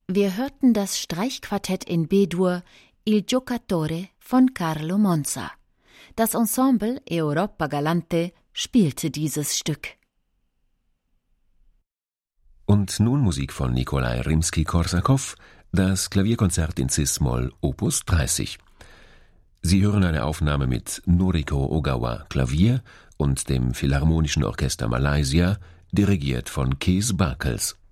Wir hörten das Streichquartett in B-Dur Il Giocatore von Carlo Monza. Das Ensemble Europa Galante spielte dieses Stück. Und nun Musik von Nikolai Rimski-Korsakow, das Klavierkonzert in Cis-Moll Opus 30. Sie hören eine Aufnahme mit Noriko Ogawa Klavier und dem Philharmonischen Orchester Malaysia, dirigiert von Kees Barkels.